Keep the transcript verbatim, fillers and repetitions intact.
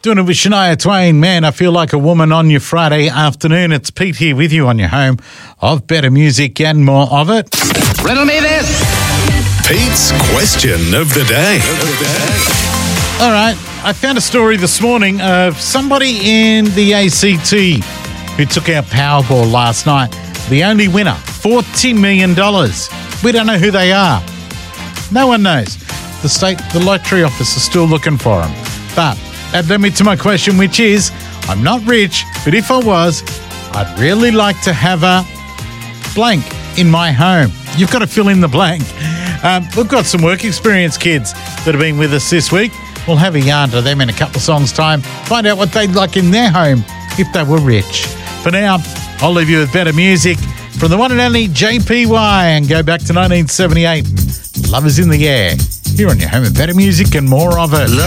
Doing it with Shania Twain. Man, I feel like a woman on your Friday afternoon. It's Pete here with you on your home of better music and more of it. Riddle me this. Pete's question of the day. All right, I found a story this morning of somebody in the A C T who took out Powerball last night. The only winner, forty million dollars. We don't know who they are. No one knows. The state, the lottery office is still looking for them. But that led me to my question, which is, I'm not rich, but if I was, I'd really like to have a blank in my home. You've got to fill in the blank. Um, we've got some work experience kids that have been with us this week. We'll have a yarn to them in a couple of songs' time. Find out what they'd like in their home if they were rich. For now, I'll leave you with better music from the one and only J P Y and go back to nineteen seventy-eight. Love is in the air. Here on your home of better music and more of it.